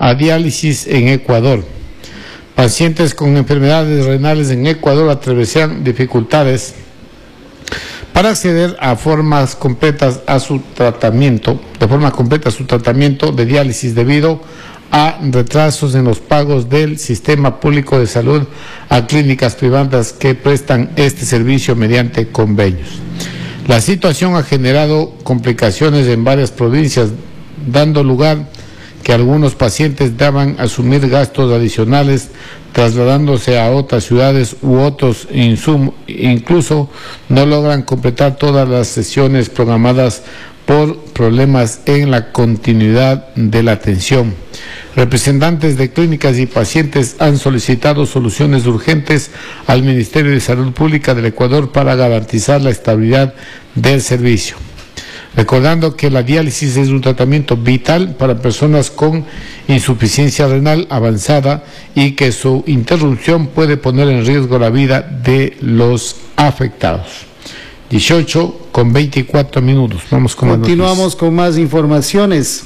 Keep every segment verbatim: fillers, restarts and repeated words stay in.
a diálisis en Ecuador. Pacientes con enfermedades renales en Ecuador atraviesan dificultades para acceder a formas completas a su tratamiento, de forma completa a su tratamiento de diálisis debido a retrasos en los pagos del sistema público de salud a clínicas privadas que prestan este servicio mediante convenios. La situación ha generado complicaciones en varias provincias, dando lugar que algunos pacientes deban asumir gastos adicionales trasladándose a otras ciudades u otros insumos, incluso no logran completar todas las sesiones programadas por problemas en la continuidad de la atención. Representantes de clínicas y pacientes han solicitado soluciones urgentes al Ministerio de Salud Pública del Ecuador para garantizar la estabilidad del servicio. Recordando que la diálisis es un tratamiento vital para personas con insuficiencia renal avanzada y que su interrupción puede poner en riesgo la vida de los afectados. dieciocho con veinticuatro minutos. Vamos con Continuamos con más informaciones.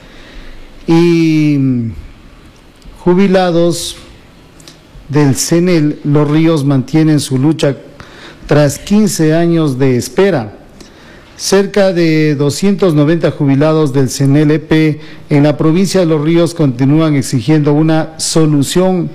Y jubilados del CENEL Los Ríos mantienen su lucha tras quince años de espera. Cerca de doscientos noventa jubilados del CENEL E P en la provincia de Los Ríos continúan exigiendo una solución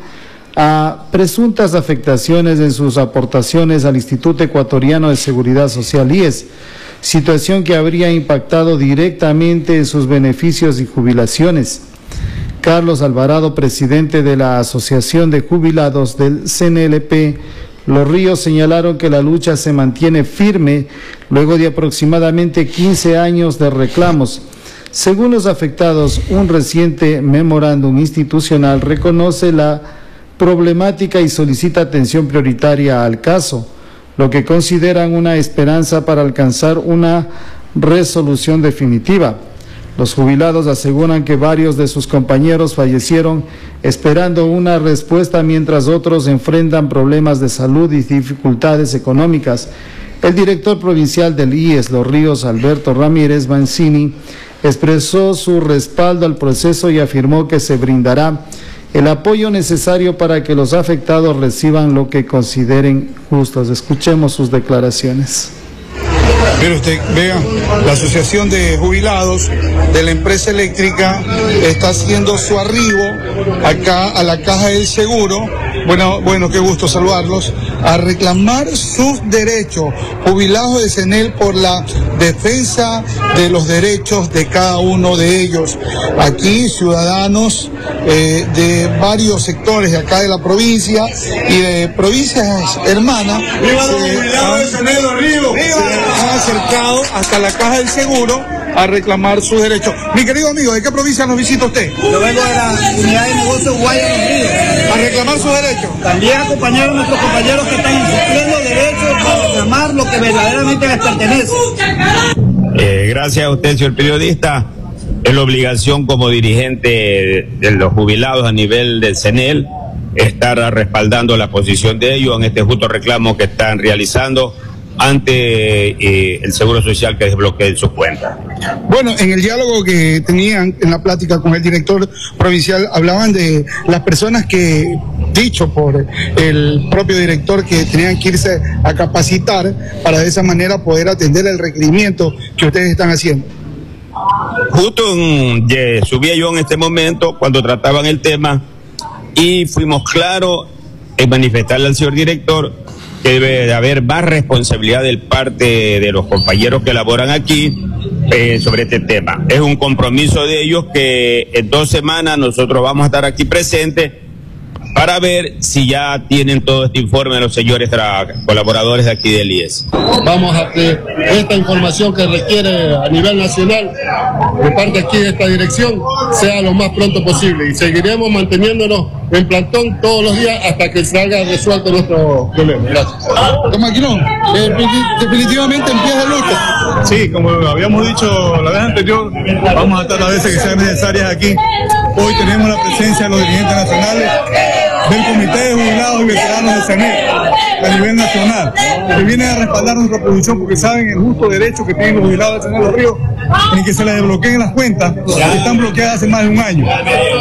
a presuntas afectaciones en sus aportaciones al Instituto Ecuatoriano de Seguridad Social, I E S, situación que habría impactado directamente en sus beneficios y jubilaciones. Carlos Alvarado, presidente de la Asociación de Jubilados del CENEL E P Los Ríos, señalaron que la lucha se mantiene firme luego de aproximadamente quince años de reclamos. Según los afectados, un reciente memorándum institucional reconoce la problemática y solicita atención prioritaria al caso, lo que consideran una esperanza para alcanzar una resolución definitiva. Los jubilados aseguran que varios de sus compañeros fallecieron esperando una respuesta mientras otros enfrentan problemas de salud y dificultades económicas. El director provincial del I E S Los Ríos, Alberto Ramírez Mancini, expresó su respaldo al proceso y afirmó que se brindará el apoyo necesario para que los afectados reciban lo que consideren justos. Escuchemos sus declaraciones. Mire usted, vea, la Asociación de Jubilados de la empresa eléctrica está haciendo su arribo acá a la Caja del Seguro. Bueno, bueno, qué gusto saludarlos, a reclamar sus derechos, jubilados de CENEL, por la defensa de los derechos de cada uno de ellos. Aquí, ciudadanos eh, de varios sectores de acá de la provincia y de provincias hermanas, ¡viva los jubilados de CENEL Los Ríos! Se han acercado hasta la Caja del Seguro a reclamar sus derechos. Mi querido amigo, ¿de qué provincia nos visita usted? Yo vengo de la unidad de negocios Guaya Los Ríos. A reclamar sus derechos. También acompañar a nuestros compañeros que están sufriendo derechos para reclamar lo que verdaderamente les pertenece. Eh, gracias a usted, señor periodista. Es la obligación como dirigente de los jubilados a nivel del CENEL estar respaldando la posición de ellos en este justo reclamo que están realizando ante eh, el Seguro Social que desbloquee sus cuentas. Bueno, en el diálogo que tenían en la plática con el director provincial, hablaban de las personas que, dicho por el propio director, que tenían que irse a capacitar para de esa manera poder atender el requerimiento que ustedes están haciendo. Justo en, de, subía yo en este momento cuando trataban el tema y fuimos claros en manifestarle al señor director que debe de haber más responsabilidad del parte de los compañeros que laboran aquí eh, sobre este tema. Es un compromiso de ellos que en dos semanas nosotros vamos a estar aquí presentes para ver si ya tienen todo este informe de los señores colaboradores de aquí del I E S. Vamos a que esta información que requiere a nivel nacional de parte aquí de esta dirección sea lo más pronto posible y seguiremos manteniéndonos en plantón todos los días hasta que salga resuelto nuestro problema. Gracias. Don Maquinón, eh, definitivamente en pie de lucha. Sí, como habíamos dicho la vez anterior, vamos a estar las veces que sean necesarias aquí. Hoy tenemos la presencia de los dirigentes nacionales del Comité de Jubilados y Veteranos de CENEL a nivel nacional, que vienen a respaldar nuestra posición porque saben el justo derecho que tienen los jubilados de CENEL Los Ríos en que se les desbloqueen las cuentas que están bloqueadas hace más de un año.